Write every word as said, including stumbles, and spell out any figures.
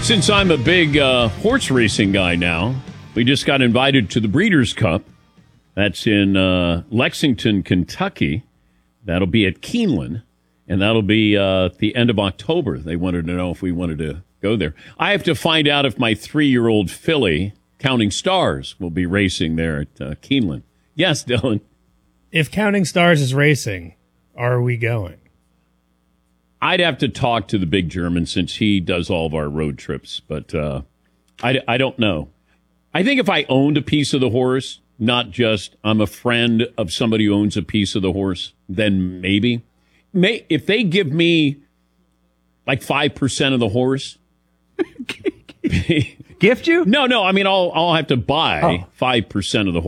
Since I'm a big uh, horse racing guy now, we just got invited to the Breeders' Cup. That's in uh, Lexington, Kentucky. That'll be at Keeneland, and that'll be uh, at the end of October. They wanted to know if we wanted to go there. I have to find out if my three-year-old filly, Counting Stars, will be racing there at uh, Keeneland. Yes, Dylan. If Counting Stars is racing, are we going? I'd have to talk to the big German since he does all of our road trips, but uh, I, I don't know. I think if I owned a piece of the horse, not just I'm a friend of somebody who owns a piece of the horse, then maybe. May, if they give me like five percent of the horse. Gift you? No, no. I mean, I'll, I'll have to buy oh. five percent of the horse.